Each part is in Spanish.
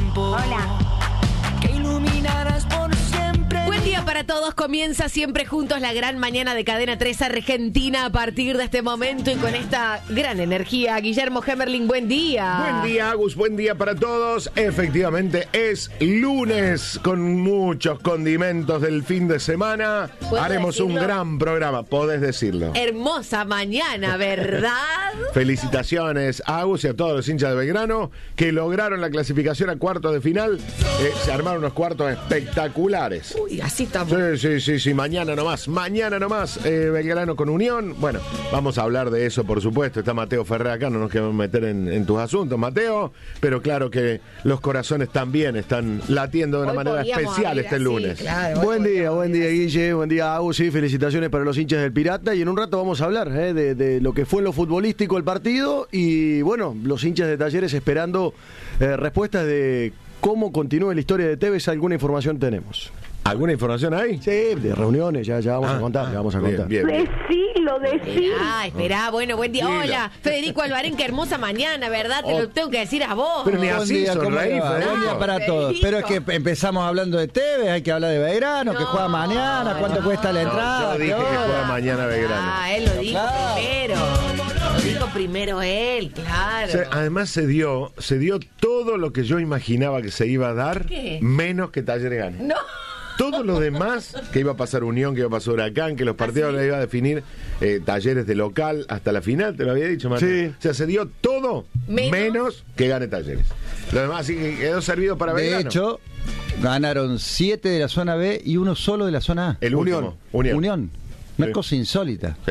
Hola. Que iluminarás por siempre. Buen día para todos. Comienza siempre juntos la gran mañana de Cadena 3 Argentina a partir de este momento y con esta gran energía. Guillermo Hemerling, buen día. Buen día, Agus, buen día para todos. Efectivamente, es lunes con muchos condimentos del fin de semana. Haremos decirlo? un gran programa, podés decirlo. Hermosa mañana, ¿verdad? Felicitaciones a Agus y a todos los hinchas de Belgrano que lograron la clasificación a cuartos de final. Se armaron unos cuartos espectaculares. Uy, así estamos. Sí, mañana nomás, Belgrano con Unión. Bueno, vamos a hablar de eso, por supuesto. Está Mateo Ferrer acá, no nos queremos meter en tus asuntos, Mateo, pero claro que los corazones también están latiendo de una Hoy manera podíamos especial abrir este así, lunes. claro, Buen día Guille, buen día Agus, sí, felicitaciones para los hinchas del Pirata y en un rato vamos a hablar de lo que fue en lo futbolístico el partido y bueno, los hinchas de Talleres esperando respuestas de cómo continúa la historia de Tevez, alguna información tenemos. ¿Alguna información hay? Sí, de reuniones, ya vamos a contar, Bien. Decilo. Esperá, bueno, buen día. Dilo. Hola, Federico Albarén, qué hermosa mañana, ¿verdad? Te lo tengo que decir a vos. Pero ni Buen así día, ¿cómo sonreí, le va? Federico. Buen día para Federico. todos. Pero es que empezamos hablando de Tevez, hay que hablar de Belgrano, que No, juega mañana, cuánto cuesta la entrada. Yo dije ¿qué que hora? juega mañana Belgrano. Él lo dijo Claro. primero. Lo dijo primero él, claro. O sea, además se dio todo lo que yo imaginaba que se iba a dar, ¿Qué? menos que Talleres gane. No. Todo lo demás, que iba a pasar Unión, que iba a pasar Huracán, que los partidos le iba a definir Talleres de local hasta la final, te lo había dicho, Mateo. Sí. O sea, se dio todo Menos que gane Talleres. Lo demás, así que quedó servido para De Belgrano. hecho, ganaron 7 de la zona B y uno solo de la zona A. El último, Unión. Una Sí. cosa insólita. Sí.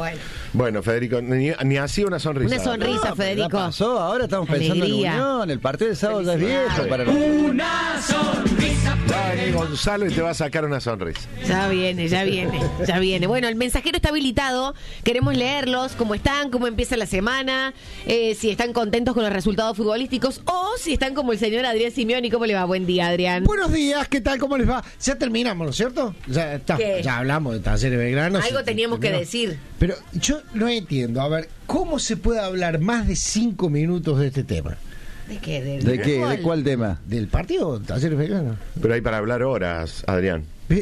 Bueno, Federico, ni así una sonrisa. Una sonrisa, No, Federico. ya pasó, ahora estamos pensando Alegría. en Unión. El partido del sábado ya es Felicidades. viejo para nosotros. Una sonrisa. Va a venir Gonzalo y te va a sacar una sonrisa. Ya viene. Bueno, el mensajero está habilitado. Queremos leerlos, cómo están, cómo empieza la semana, si están contentos con los resultados futbolísticos o si están como el señor Adrián Simeoni. ¿Cómo le va? Buen día, Adrián. Buenos días, ¿qué tal? ¿Cómo les va? Ya terminamos, ¿no es cierto? ¿Qué? Ya hablamos de Talleres Belgrano. Algo sí, teníamos que terminó. decir. Pero yo no entiendo, a ver, ¿cómo se puede hablar más de 5 minutos de este tema? ¿De qué? ¿De qué? ¿De cuál tema? ¿Del partido Talleres Belgrano? Pero hay para hablar horas, Adrián.